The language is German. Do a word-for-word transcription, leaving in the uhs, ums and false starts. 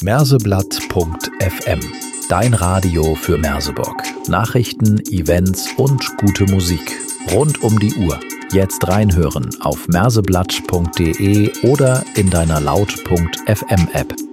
Merseblatt punkt f m. Dein Radio für Merseburg. Nachrichten, Events und gute Musik. Rund um die Uhr. Jetzt reinhören auf merseblatt punkt de oder in deiner laut punkt f m App.